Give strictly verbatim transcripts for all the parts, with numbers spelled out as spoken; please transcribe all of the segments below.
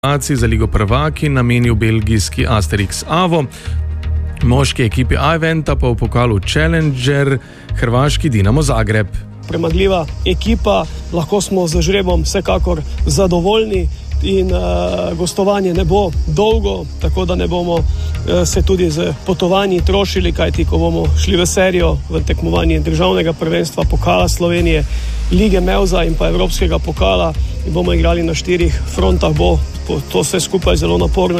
za Ligo prvaki namenil belgijski Asterix Avo, moški ekipi Iventa pa v pokalu Challenger hrvaški Dinamo Zagreb. Premagljiva ekipa, lahko smo z žrebom vsekakor zadovoljni in uh, gostovanje ne bo dolgo, tako da ne bomo uh, se tudi z potovanji trošili, kajti ko bomo šli v serijo v tekmovanje državnega prvenstva, pokala Slovenije, Lige Mevza in pa Evropskega pokala in bomo igrali na štirih frontah, bo to vse skupaj zelo naporno.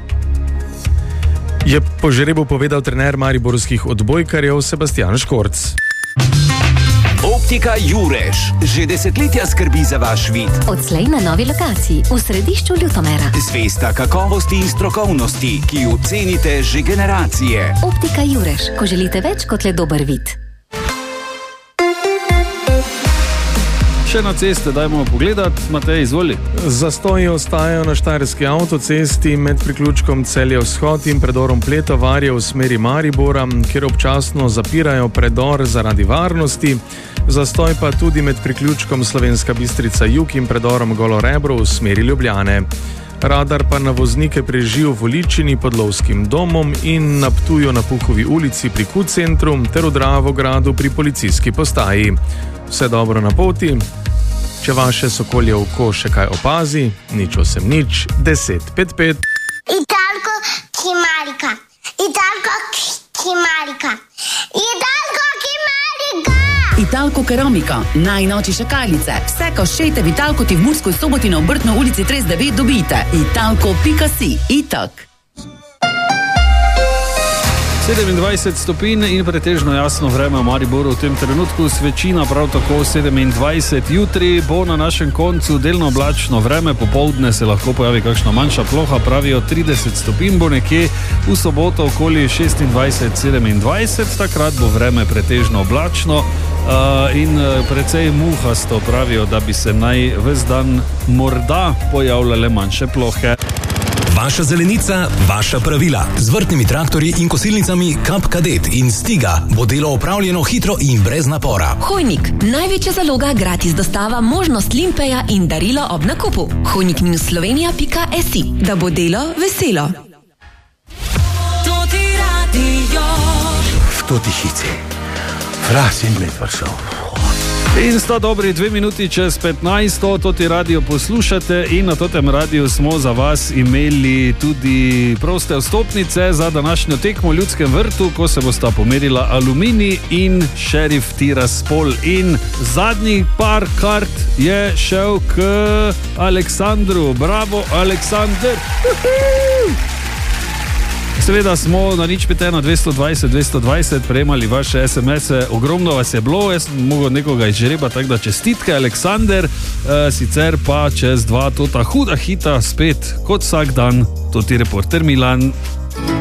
Je po žrebu povedal trener mariborskih odbojkarjev Sebastian Škorc. Optika Jurež že desetletja skrbi za vaš vid. Odslej na novi lokaciji v središču Ljutomera. Zvesta kakovosti in strokovnosti, ki jo cenite že generacije. Optika Jurež, ko želite več kot le dober vid. Še na ceste, dajmo pogledat. Matej, izvoli. Zastoji ostajajo na štajerski avtocesti med priključkom Celje Vzhod in predorom Pletovarje v smeri Maribora, kjer občasno zapirajo predor zaradi varnosti. Zastoj pa tudi med priključkom Slovenska Bistrica Jug in predorom Golo Rebro v smeri Ljubljane. Radar pa na voznike preži v Voličini pod Lovskim domom in na Ptuju na Puhovi ulici pri Q centru ter v Dravogradu pri policijski postaji. Vse dobro na poti. Če vaše sokolje oko še kaj opazi, nič osem nič, deset pet pet. Italko Kimarika, Italko Kimarika, Italko Kimarika. Italko Keramika, najnoči šakalice. Vse koščete v Italko ti v Murskoj Soboti na Obrtno ulici trideset devet dobite. Italko pika si, Itak. sedemindvajset stopinj in pretežno jasno vreme v Mariboru v tem trenutku, svečina prav tako sedemindvajset. Jutri bo na našem koncu delno oblačno vreme, popoldne se lahko pojavi kakšna manjša ploha, pravijo trideset stopinj bo nekje, v soboto okoli šestindvajset sedemindvajset, takrat bo vreme pretežno oblačno uh, in precej muhasto, pravijo, da bi se naj ves dan morda pojavljale manjše plohe. Vaša zelenica, vaša pravila. Z vrtnimi traktorji in kosilnicami Kap Kadet in Stiga bo delo opravljeno hitro in brez napora. Hojnik, največja zaloga, gratis dostava, možnost limpeja in darilo ob nakupu. hojnik minus slovenija pika si, da bo delo veselo. Toti radio. V toti hici. Fras in med vršal. In sto dobri dve minuti čez petnajst, Toti radio poslušate in na Totem radiju smo za vas imeli tudi proste vstopnice za današnjo tekmo v Ljudskem vrtu, ko se bosta pomerila Aluminij in Šerif Tiraspol. In zadnji par kart je šel k Aleksandru. Bravo, Aleksander! Seveda smo na nič pet ena dvesto dvajset dvesto dvajset prejemali vaše es em ese, ogromno vas je bilo, jaz sem mogel nekoga izžreba, tako da čestitke, Aleksander, e, sicer pa čez dva tota huda hita spet, kot vsak dan, Toti reporter Milan.